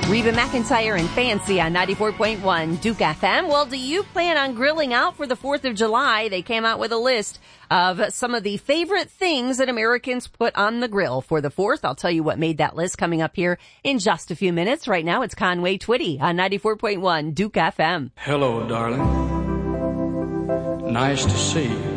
Reba McEntire and Fancy on 94.1 Duke FM. Well, do you plan on grilling out for the 4th of July? They came out with a list of some of the favorite things that Americans put on the grill for the 4th. I'll tell you what made that list coming up here in just a few minutes. Right now, it's Conway Twitty on 94.1 Duke FM. Hello, darling. Nice to see you.